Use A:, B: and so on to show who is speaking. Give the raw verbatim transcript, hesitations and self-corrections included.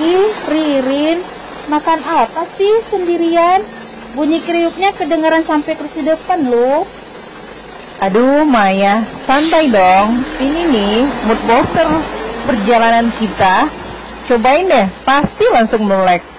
A: Ih, Ririn, makan apa sih sendirian? Bunyi kriuknya kedengaran sampai kursi depan loh.
B: Aduh Maya, santai dong. Ini nih mood booster perjalanan kita. Cobain deh, pasti langsung melek.